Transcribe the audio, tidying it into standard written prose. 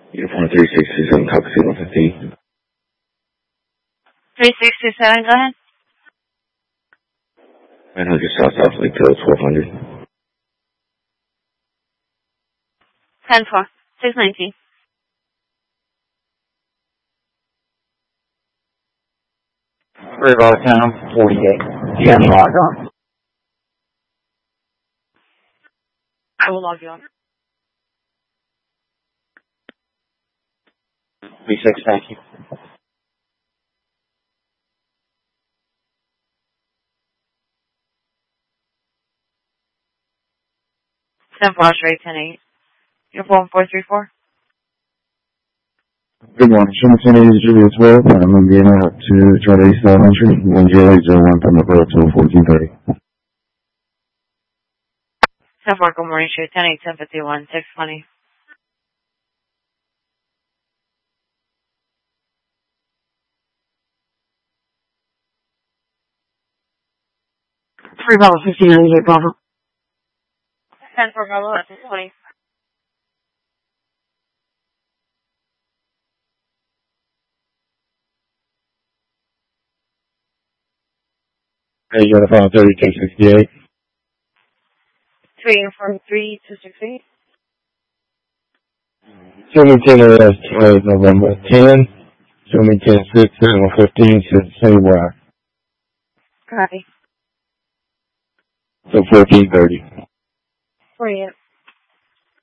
Uniform 3627, copy C-115. 3627, go ahead. 900 South Link to 1200. 10-4, 619. River out of town, 48. 10 log on. I will log you on. B6, thank you. Ten four, straight 10-8. Uniform 434. Good morning. Sherman 1080 is Julius Webb. I'm in Vienna up to Charlie East Elementary. 10801 from the road to 1430. 10-4, good morning, straight 10-8, 1051, 620. Three Bravo 1598 Bravo. 10-4, Bravo, 620. Hey, you got a file 3268. 3 Uniform 3268. Sherman 10 AS November 10. Sherman 10 6 15 should say why. Copy. So 1430. 48.